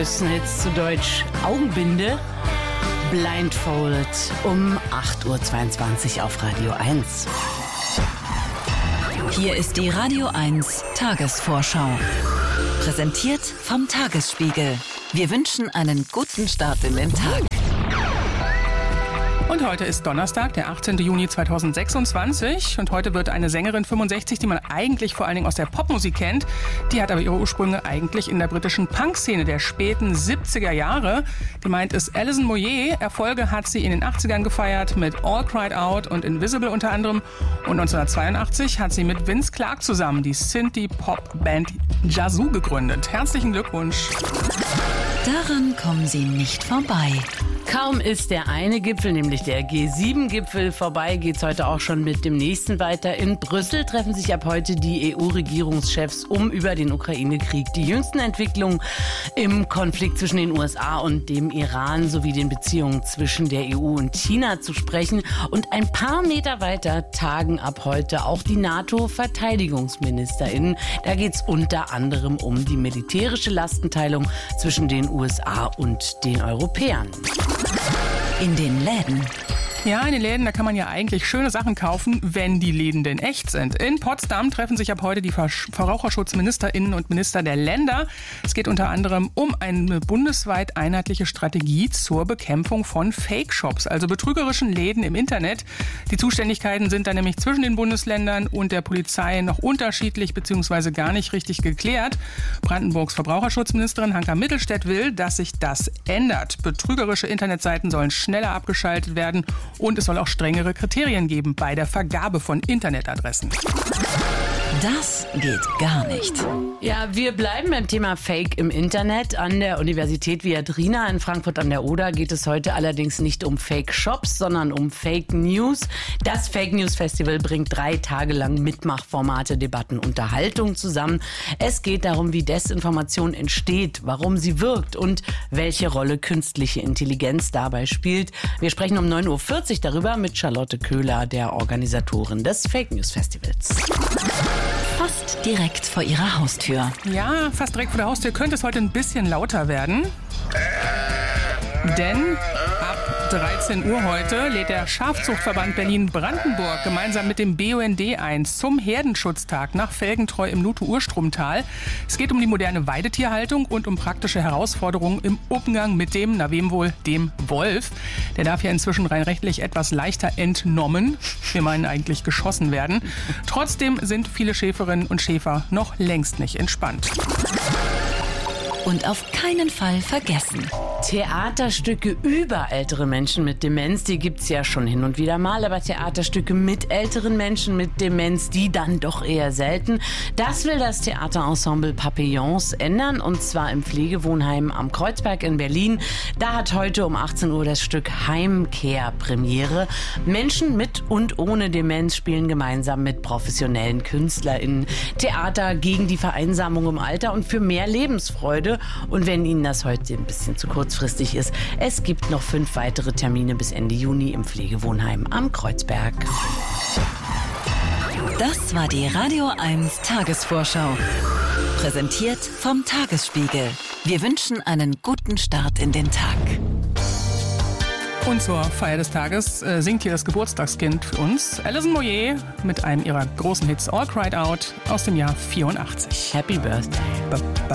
Besten Hits zu Deutsch Augenbinde. Blindfold um 8.22 Uhr auf Radio 1. Hier ist die Radio 1 Tagesvorschau. Präsentiert vom Tagesspiegel. Wir wünschen einen guten Start in den Tag. Und heute ist Donnerstag, der 18. Juni 2026. Und heute wird eine Sängerin 65, die man eigentlich vor allen Dingen aus der Popmusik kennt. Die hat aber ihre Ursprünge eigentlich in der britischen Punk-Szene der späten 70er Jahre. Gemeint ist Alison Moyet. Erfolge hat sie in den 80ern gefeiert mit All Cried Out und Invisible unter anderem. Und 1982 hat sie mit Vince Clarke zusammen die Synthie-Pop-Band Yazoo gegründet. Herzlichen Glückwunsch. Daran kommen Sie nicht vorbei. Kaum ist der eine Gipfel, nämlich der G7-Gipfel, vorbei, geht's heute auch schon mit dem nächsten weiter. In Brüssel treffen sich ab heute die EU-Regierungschefs, um über den Ukraine-Krieg, die jüngsten Entwicklungen im Konflikt zwischen den USA und dem Iran sowie den Beziehungen zwischen der EU und China zu sprechen. Und ein paar Meter weiter tagen ab heute auch die NATO-VerteidigungsministerInnen. Da geht's unter anderem um die militärische Lastenteilung zwischen den USA und den Europäern. In den Läden. Ja, in den Läden, da kann man ja eigentlich schöne Sachen kaufen, wenn die Läden denn echt sind. In Potsdam treffen sich ab heute die VerbraucherschutzministerInnen und Minister der Länder. Es geht unter anderem um eine bundesweit einheitliche Strategie zur Bekämpfung von Fake-Shops, also betrügerischen Läden im Internet. Die Zuständigkeiten sind dann nämlich zwischen den Bundesländern und der Polizei noch unterschiedlich bzw. gar nicht richtig geklärt. Brandenburgs Verbraucherschutzministerin Hanka Mittelstädt will, dass sich das ändert. Betrügerische Internetseiten sollen schneller abgeschaltet werden. Und es soll auch strengere Kriterien geben bei der Vergabe von Internetadressen. Das geht gar nicht. Ja, wir bleiben beim Thema Fake im Internet. An der Universität Viadrina in Frankfurt an der Oder geht es heute allerdings nicht um Fake-Shops, sondern um Fake News. Das Fake News Festival bringt 3 Tage lang Mitmachformate, Debatten, Unterhaltung zusammen. Es geht darum, wie Desinformation entsteht, warum sie wirkt und welche Rolle künstliche Intelligenz dabei spielt. Wir sprechen um 9.40 Uhr darüber mit Charlotte Köhler, der Organisatorin des Fake News Festivals. Fast direkt vor Ihrer Haustür. Ja, fast direkt vor der Haustür könnte es heute ein bisschen lauter werden. Denn ab 13 Uhr heute lädt der Schafzuchtverband Berlin-Brandenburg gemeinsam mit dem BUND ein zum Herdenschutztag nach Felgentreu im Luto-Urstromtal. Es geht um die moderne Weidetierhaltung und um praktische Herausforderungen im Umgang mit dem, na wem wohl, dem Wolf. Der darf ja inzwischen rein rechtlich etwas leichter entnommen. Wir meinen eigentlich geschossen werden. Trotzdem sind viele Schäferinnen und Schäfer noch längst nicht entspannt. Und auf keinen Fall vergessen. Theaterstücke über ältere Menschen mit Demenz, die gibt's ja schon hin und wieder mal, aber Theaterstücke mit älteren Menschen mit Demenz, die dann doch eher selten. Das will das Theaterensemble Papillons ändern, und zwar im Pflegewohnheim am Kreuzberg in Berlin. Da hat heute um 18 Uhr das Stück Heimkehr Premiere. Menschen mit und ohne Demenz spielen gemeinsam mit professionellen KünstlerInnen Theater gegen die Vereinsamung im Alter und für mehr Lebensfreude. Und wenn Ihnen das heute ein bisschen zu kurzfristig ist, es gibt noch 5 weitere Termine bis Ende Juni im Pflegewohnheim am Kreuzberg. Das war die Radio 1 Tagesvorschau. Präsentiert vom Tagesspiegel. Wir wünschen einen guten Start in den Tag. Und zur Feier des Tages singt hier das Geburtstagskind für uns, Alison Moyet, mit einem ihrer großen Hits All Cried Out aus dem Jahr 84. Happy Birthday.